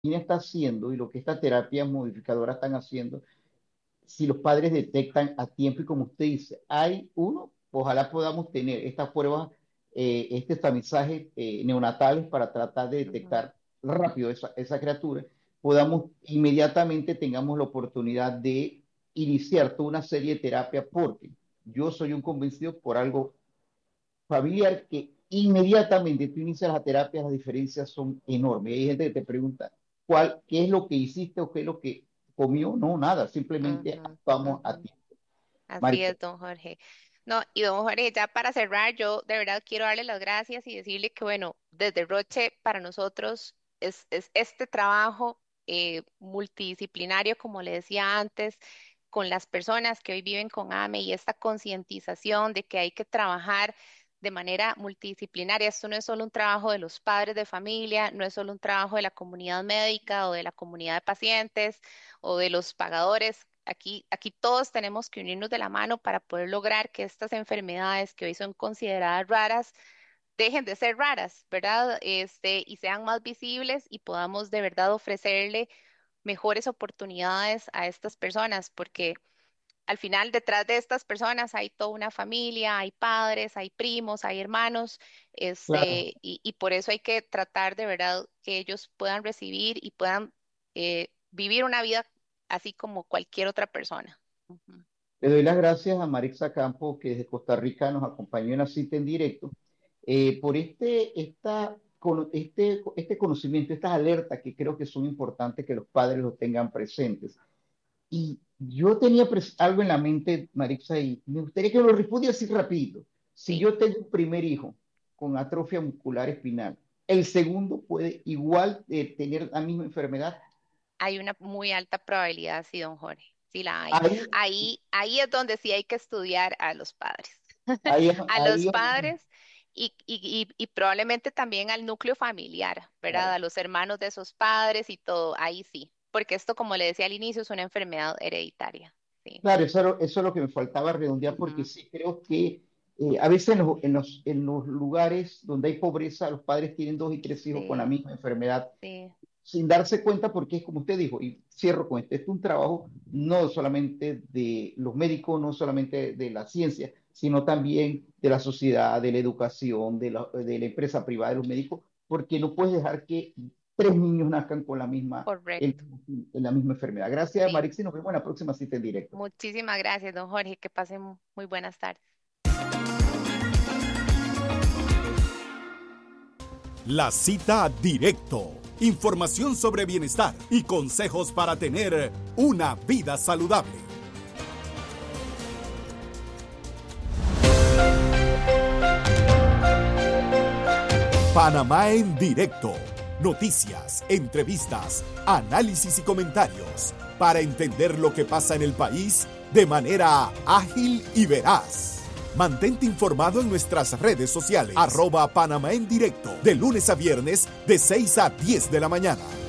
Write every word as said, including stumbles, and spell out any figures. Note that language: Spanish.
está haciendo y lo que estas terapias modificadoras están haciendo, si los padres detectan a tiempo y como usted dice, hay uno, ojalá podamos tener estas pruebas, eh, este tamizaje eh, neonatales para tratar de Ujú. detectar rápido esa, esa criatura, podamos inmediatamente tengamos la oportunidad de iniciar toda una serie de terapias porque yo soy un convencido por algo familiar que inmediatamente tú inicias la terapia, las diferencias son enormes. Hay gente que te pregunta, ¿cuál, qué es lo que hiciste o qué es lo que comió? No, nada, simplemente Ujú, actuamos a ujú. tiempo. Así Marixa, es, don Jorge. No, y don Jorge, ya para cerrar, yo de verdad quiero darle las gracias y decirle que, bueno, desde Roche para nosotros es, es este trabajo eh, multidisciplinario, como le decía antes, con las personas que hoy viven con A M E y esta concientización de que hay que trabajar de manera multidisciplinaria. Esto no es solo un trabajo de los padres de familia, no es solo un trabajo de la comunidad médica o de la comunidad de pacientes o de los pagadores. Aquí, aquí todos tenemos que unirnos de la mano para poder lograr que estas enfermedades que hoy son consideradas raras dejen de ser raras, ¿verdad? Este, y sean más visibles y podamos de verdad ofrecerle mejores oportunidades a estas personas, porque al final detrás de estas personas hay toda una familia, hay padres, hay primos, hay hermanos, claro, este, y, y por eso hay que tratar de verdad que ellos puedan recibir y puedan eh, vivir una vida así como cualquier otra persona. Ujú. le doy las gracias a Marixa Campos, que desde Costa Rica nos acompañó en la cita en directo, eh, por este, esta, cono- este, este conocimiento, estas alertas que creo que son importantes que los padres lo tengan presentes. Y yo tenía pres- algo en la mente, Marixa, y me gustaría que lo responda así rapidito. Si Sí, yo tengo un primer hijo con atrofia muscular espinal, el segundo puede igual eh, tener la misma enfermedad. hay una muy alta probabilidad, sí, don Jorge, sí la hay. Ahí, Ahí, ahí es donde sí hay que estudiar a los padres, ahí, a los ahí, padres y, y, y, y probablemente también al núcleo familiar, ¿verdad? claro, A los hermanos de esos padres y todo, ahí sí, porque esto, como le decía al inicio, es una enfermedad hereditaria, sí. claro, eso, era- eso es lo que me faltaba redondear, porque Ujú. sí creo que eh, a veces en los, en los, en los lugares donde hay pobreza, los padres tienen dos y tres hijos con la Sí, misma enfermedad sí, sin darse cuenta porque es como usted dijo, y cierro con esto, esto es un trabajo no solamente de los médicos, no solamente de la ciencia, sino también de la sociedad, de la educación, de la, de la empresa privada de los médicos, porque no puedes dejar que tres niños nazcan con la misma, el- correcto. en la misma enfermedad. Gracias, Sí, Marixi, nos vemos en la próxima cita en directo. muchísimas gracias, don Jorge, que pasen muy buenas tardes. La cita directo. Información sobre bienestar y consejos para tener una vida saludable. Panamá en directo. Noticias, entrevistas, análisis y comentarios para entender lo que pasa en el país de manera ágil y veraz. Mantente informado en nuestras redes sociales, arroba Panamá en directo, de lunes a viernes de seis a diez de la mañana.